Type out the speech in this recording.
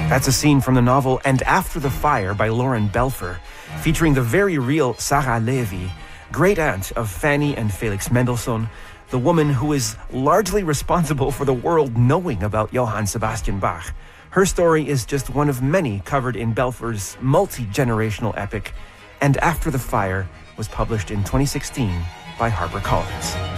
That's a scene from the novel And After the Fire by Lauren Belfer, featuring the very real Sarah Levy, great aunt of Fanny and Felix Mendelssohn, the woman who is largely responsible for the world knowing about Johann Sebastian Bach. Her story is just one of many covered in Belfer's multi-generational epic, And After the Fire was published in 2016 by HarperCollins.